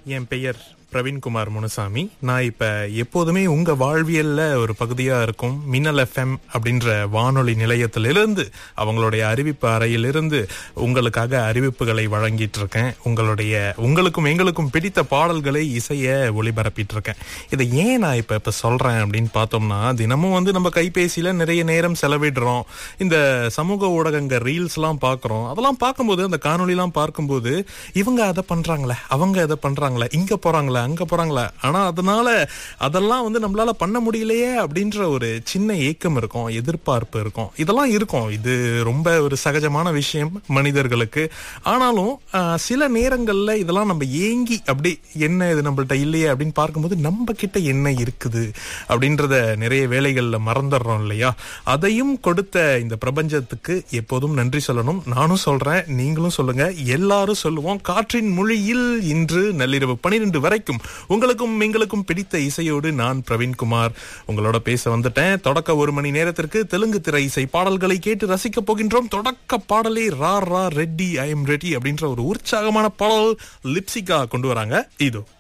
என் பெயர் பிரவீன்குமார் முனுசாமி. நான் இப்ப எப்போதுமே உங்க வாழ்வியல்ல ஒரு பகுதியா இருக்கும் மின்னல் FM அப்படின்ற வானொலி நிலையத்திலிருந்து, அவங்களுடைய அறிவிப்பு அறையிலிருந்து உங்களுக்காக அறிவிப்புகளை வழங்கிட்டு இருக்கேன். உங்களுக்கும் எங்களுக்கும் பிடித்த பாடல்களை இசைய ஒளிபரப்பிட்டு இருக்கேன். இதை ஏன் நான் இப்ப சொல்றேன் அப்படின்னு பார்த்தோம்னா, தினமும் நம்ம கைபேசியில நிறைய நேரம் செலவிடுறோம். இந்த சமூக ஊடகங்க ரீல்ஸ் எல்லாம் பாக்குறோம். அதெல்லாம் பார்க்கும்போது, அந்த காணொலி எல்லாம் பார்க்கும்போது, இவங்க அதை பண்றாங்களே, அவங்க அதை பண்றாங்களே, இங்க போறாங்களே, அங்க போறாங்களா, ஆனா அதெல்லாம் நம்மளால பண்ண முடியலையே அப்படின்ற ஒரு சின்ன ஏக்கம் இருக்கும், எதிர்பார்ப்பு இருக்கும், இதெல்லாம் இருக்கும். இது ரொம்ப ஒரு சகஜமான விஷயம் மனிதர்களுக்கு. ஆனாலும் சில நேரங்கள்ல இதெல்லாம் நம்ம ஏங்கி அப்படி என்ன இது நம்மள்ட்ட இல்லையே அப்படின்னு பார்க்கும்போது, நம்ம கிட்ட என்ன இருக்குது அப்படின்றத நிறைய வேளைகள்ல மறந்துடுறோம் இல்லையா? அதையும் கொடுத்த இந்த பிரபஞ்சத்துக்கு எப்போதும் நன்றி சொல்லணும். நானும் சொல்றேன், நீங்களும் சொல்லுங்க, எல்லாரும் சொல்லுவோம். காற்றின் மொழியில் இன்று நள்ளிரவு 12 வரைக்கும் உங்களுக்கும் எங்களுக்கும் பிடித்த இசையோடு நான் பிரவீன்குமார் உங்களோட பேச வந்துட்டேன். தொடக்க 1 மணி நேரத்திற்கு தெலுங்கு திரை இசை பாடல்களை கேட்டு ரசிக்க போகின்றோம். தொடக்க பாடலே ரா ரா ரெட்டி ஐ எம் ரெடி அப்படின்ற ஒரு உற்சாகமான பாடல் லிப்சிகா கொண்டு வராங்க. இதோ